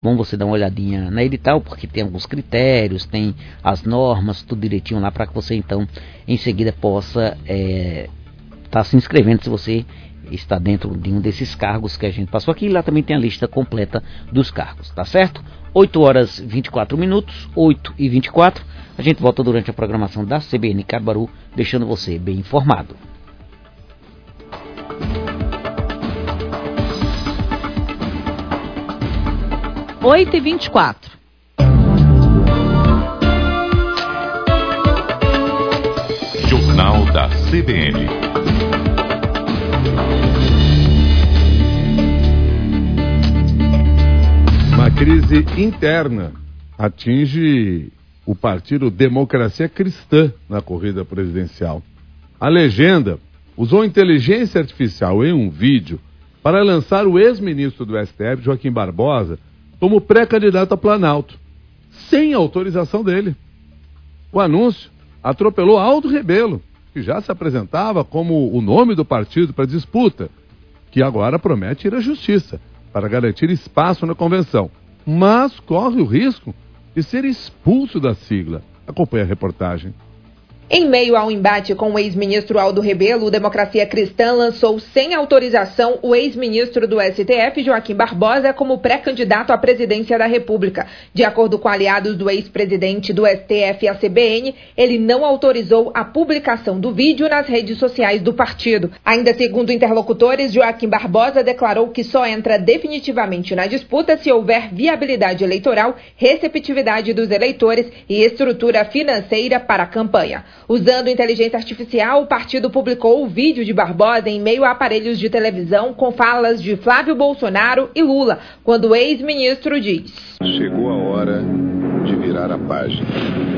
Bom você dar uma olhadinha na edital, porque tem alguns critérios, tem as normas, tudo direitinho lá, para que você então em seguida possa estar se inscrevendo se você está dentro de um desses cargos que a gente passou aqui. Lá também tem a lista completa dos cargos, tá certo? 8 horas e 24 minutos, 8 e 24. A gente volta durante a programação da CBN Caruaru, deixando você bem informado. Oito e 24. Jornal da CBN. Uma crise interna atinge o partido Democracia Cristã na corrida presidencial. A legenda usou inteligência artificial em um vídeo para lançar o ex-ministro do STF, Joaquim Barbosa, como pré-candidato a Planalto, sem autorização dele. O anúncio atropelou Aldo Rebelo, que já se apresentava como o nome do partido para a disputa, que agora promete ir à justiça para garantir espaço na convenção, mas corre o risco de ser expulso da sigla. Acompanhe a reportagem. Em meio ao embate com o ex-ministro Aldo Rebelo, o Democracia Cristã lançou sem autorização o ex-ministro do STF, Joaquim Barbosa, como pré-candidato à presidência da República. De acordo com aliados do ex-presidente do STF e a CBN, ele não autorizou a publicação do vídeo nas redes sociais do partido. Ainda segundo interlocutores, Joaquim Barbosa declarou que só entra definitivamente na disputa se houver viabilidade eleitoral, receptividade dos eleitores e estrutura financeira para a campanha. Usando inteligência artificial, o partido publicou o vídeo de Barbosa em meio a aparelhos de televisão com falas de Flávio Bolsonaro e Lula, quando o ex-ministro diz: chegou a hora de virar a página.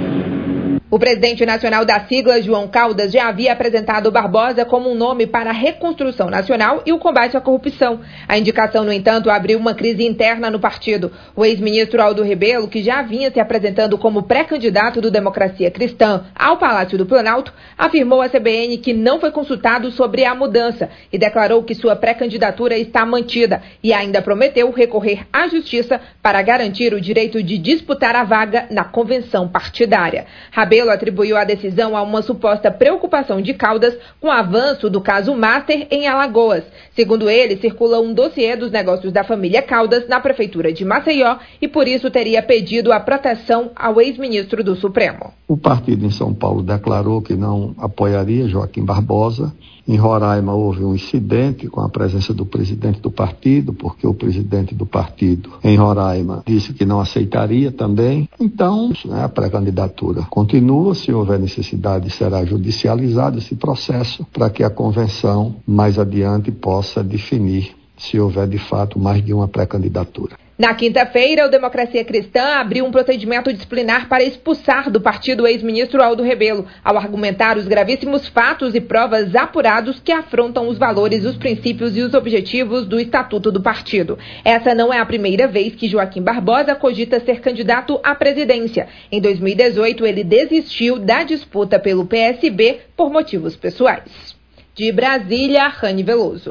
O presidente nacional da sigla, João Caldas, já havia apresentado Barbosa como um nome para a reconstrução nacional e o combate à corrupção. A indicação, no entanto, abriu uma crise interna no partido. O ex-ministro Aldo Rebelo, que já vinha se apresentando como pré-candidato do Democracia Cristã ao Palácio do Planalto, afirmou à CBN que não foi consultado sobre a mudança e declarou que sua pré-candidatura está mantida e ainda prometeu recorrer à justiça para garantir o direito de disputar a vaga na convenção partidária. Rebelo atribuiu a decisão a uma suposta preocupação de Caldas com o avanço do caso Master em Alagoas. Segundo ele, circula um dossiê dos negócios da família Caldas na prefeitura de Maceió e por isso teria pedido a proteção ao ex-ministro do Supremo. O partido em São Paulo declarou que não apoiaria Joaquim Barbosa. Em Roraima houve um incidente com a presença do presidente do partido, porque o presidente do partido em Roraima disse que não aceitaria também. Então, a pré-candidatura continua. Se houver necessidade, será judicializado esse processo para que a convenção mais adiante possa definir se houver de fato mais de uma pré-candidatura. Na quinta-feira, o Democracia Cristã abriu um procedimento disciplinar para expulsar do partido o ex-ministro Aldo Rebelo, ao argumentar os gravíssimos fatos e provas apurados que afrontam os valores, os princípios e os objetivos do Estatuto do partido. Essa não é a primeira vez que Joaquim Barbosa cogita ser candidato à presidência. Em 2018, ele desistiu da disputa pelo PSB por motivos pessoais. De Brasília, Rani Veloso.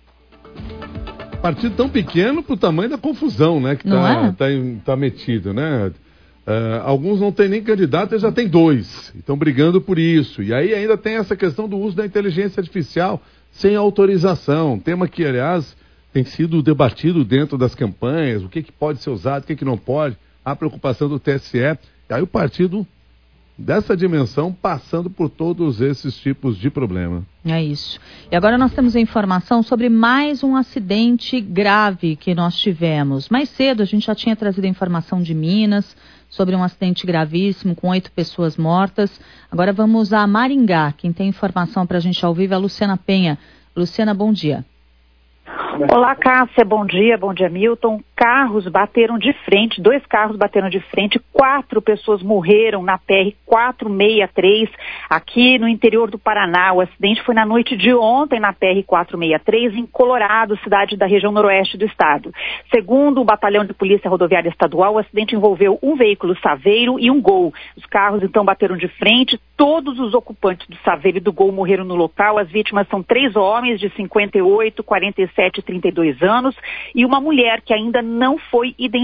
Partido tão pequeno pro tamanho da confusão, né? Que tá metido, né? Alguns não tem nem candidato, eles já tem dois. Estão brigando por isso. E aí ainda tem essa questão do uso da inteligência artificial sem autorização. Tema que, aliás, tem sido debatido dentro das campanhas. O que pode ser usado, o que não pode. A preocupação do TSE. E aí o partido dessa dimensão passando por todos esses tipos de problema. É isso. E agora nós temos a informação sobre mais um acidente grave que nós tivemos. Mais cedo a gente já tinha trazido a informação de Minas sobre um acidente gravíssimo com 8 pessoas mortas. Agora vamos a Maringá. Quem tem informação para a gente ao vivo é a Luciana Penha. Luciana, bom dia. Olá, Cássia, bom dia, Milton. Carros bateram de frente, 2 carros bateram de frente, 4 pessoas morreram na PR-463, aqui no interior do Paraná. O acidente foi na noite de ontem na PR-463, em Colorado, cidade da região noroeste do estado. Segundo o Batalhão de Polícia Rodoviária Estadual, o acidente envolveu um veículo Saveiro e um Gol. Os carros, então, bateram de frente. Todos os ocupantes do Saveiro e do Gol morreram no local. As vítimas são 3 homens de 58, 47 e 32 anos e uma mulher que ainda não foi identificada.